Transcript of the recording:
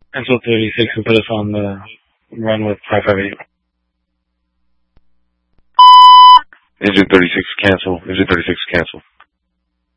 Pencil 36 and put us on the run with 558. Engine 36 cancel. Engine 36 cancel.